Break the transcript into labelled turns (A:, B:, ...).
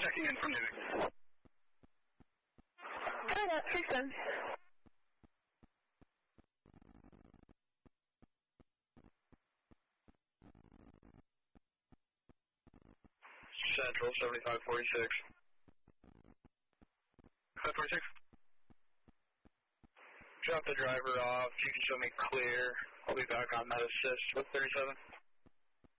A: checking in from Newton.
B: Got it, 6-7.
A: Central 7546. 546. Drop the driver off. You can show me clear. I'll be back on that assist with 37.